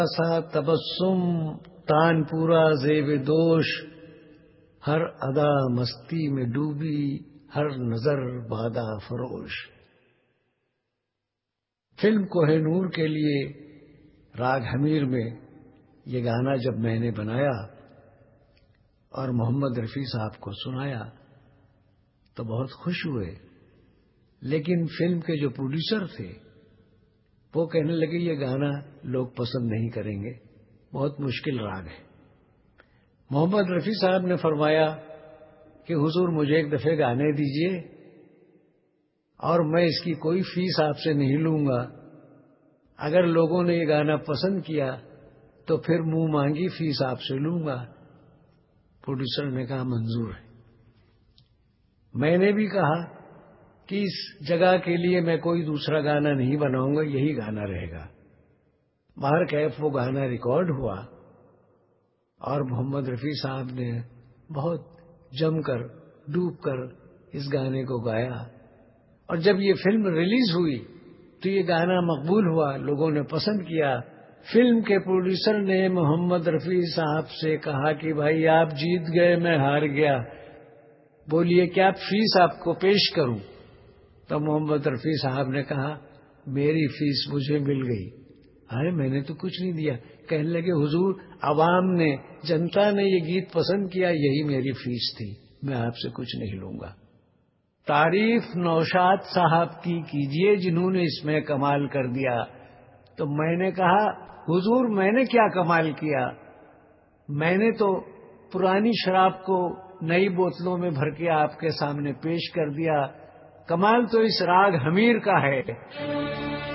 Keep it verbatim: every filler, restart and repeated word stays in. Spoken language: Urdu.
سا تبسم تان پورا زیب دوش، ہر ادا مستی میں ڈوبی، ہر نظر بادہ فروش۔ فلم کوہ نور کے لیے راگ حمیر میں یہ گانا جب میں نے بنایا اور محمد رفیع صاحب کو سنایا تو بہت خوش ہوئے، لیکن فلم کے جو پروڈیوسر تھے وہ کہنے لگے یہ گانا لوگ پسند نہیں کریں گے، بہت مشکل راگ ہے۔ محمد رفیع صاحب نے فرمایا کہ حضور مجھے ایک دفعہ گانے دیجئے اور میں اس کی کوئی فیس آپ سے نہیں لوں گا، اگر لوگوں نے یہ گانا پسند کیا تو پھر منہ مانگی فیس آپ سے لوں گا۔ پروڈیوسر نے کہا منظور ہے۔ میں نے بھی کہا کہ اس جگہ کے لیے میں کوئی دوسرا گانا نہیں بناؤں گا، یہی گانا رہے گا۔ باہر کیف وہ گانا ریکارڈ ہوا اور محمد رفیع صاحب نے بہت جم کر ڈوب کر اس گانے کو گایا، اور جب یہ فلم ریلیز ہوئی تو یہ گانا مقبول ہوا، لوگوں نے پسند کیا۔ فلم کے پروڈیوسر نے محمد رفیع صاحب سے کہا کہ بھائی آپ جیت گئے، میں ہار گیا، بولیے کیا فیس آپ کو پیش کروں؟ تو محمد رفیع صاحب نے کہا میری فیس مجھے مل گئی۔ ارے میں نے تو کچھ نہیں دیا۔ کہنے لگے حضور عوام نے، جنتا نے یہ گیت پسند کیا، یہی میری فیس تھی، میں آپ سے کچھ نہیں لوں گا۔ تعریف نوشاد صاحب کی کیجئے جنہوں نے اس میں کمال کر دیا۔ تو میں نے کہا حضور میں نے کیا کمال کیا؟ میں نے تو پرانی شراب کو نئی بوتلوں میں بھر کے آپ کے سامنے پیش کر دیا، کمال تو اس راگ حمیر کا ہے۔